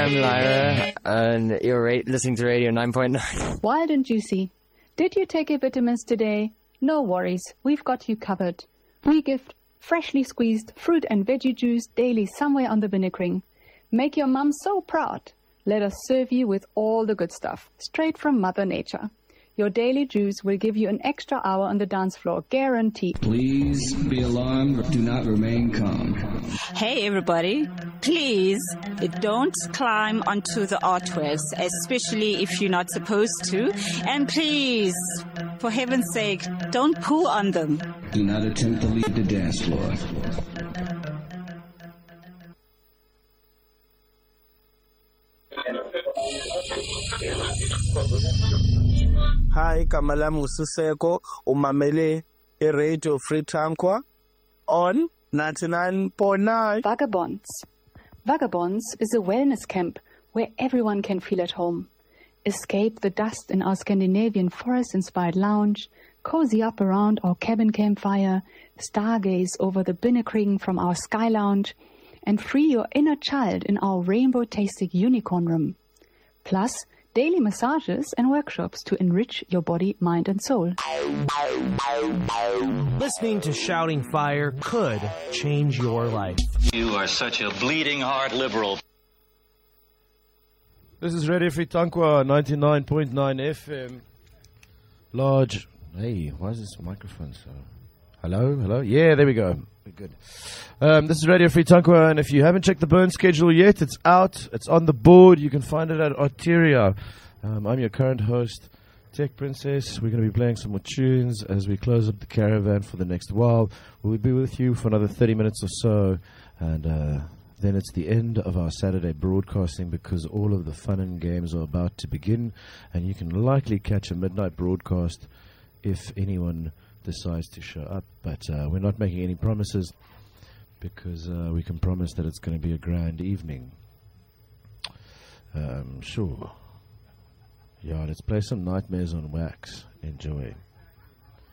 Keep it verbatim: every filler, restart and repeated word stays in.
am Lyra, and you're ra- listening to Radio nine point nine. Wild and juicy. Did you take your vitamins today? No worries, we've got you covered. We give freshly squeezed fruit and veggie juice daily somewhere on the Binnekring. Make your mum so proud. Let us serve you with all the good stuff, straight from Mother Nature. Your daily juice will give you an extra hour on the dance floor, guaranteed. Please be alarmed, do not remain calm. Hey everybody, please don't climb onto the artworks, especially if you're not supposed to. And please, for heaven's sake, don't poo on them. Do not attempt to leave the dance floor. Hi, Kamala Musiseko, umamele e-Radio Free Tankwa on ninety-nine point nine. Vagabonds. Vagabonds is a wellness camp where everyone can feel at home. Escape the dust in our Scandinavian forest-inspired lounge, cozy up around our cabin campfire, stargaze over the Binnekring from our sky lounge, and free your inner child in our rainbow-tasting unicorn room. Plus, daily massages and workshops to enrich your body, mind, and soul. Listening to Shouting Fire could change your life. You are such a bleeding heart liberal. This is Radio Free Tankwa, ninety-nine point nine F M. Large. Hey, why is this microphone so... Hello, hello? Yeah, there we go. We're good. Um, this is Radio Free Tankwa, and if you haven't checked the burn schedule yet, it's out. It's on the board. You can find it at Arteria. Um, I'm your current host, Tech Princess. We're going to be playing some more tunes as we close up the caravan for the next while. We'll be with you for another thirty minutes or so, and uh, then it's the end of our Saturday broadcasting because all of the fun and games are about to begin, and you can likely catch a midnight broadcast if anyone decides to show up, but uh, we're not making any promises because uh, we can promise that it's going to be a grand evening. Um, sure. Yeah, let's play some Nightmares on Wax. Enjoy.